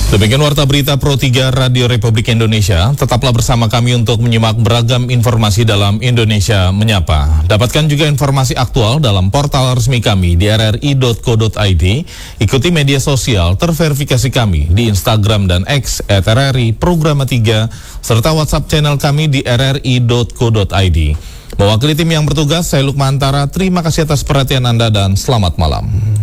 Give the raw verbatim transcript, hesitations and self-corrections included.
Demikian Warta Berita Pro tiga Radio Republik Indonesia. Tetaplah bersama kami untuk menyimak beragam informasi dalam Indonesia Menyapa. Dapatkan juga informasi aktual dalam portal resmi kami di r r i titik co titik i d. Ikuti media sosial terverifikasi kami di Instagram dan X at r r i programa tiga, serta WhatsApp channel kami di r r i titik co titik i d. Mewakili tim yang bertugas, saya Lukman Antara. Terima kasih atas perhatian Anda dan selamat malam.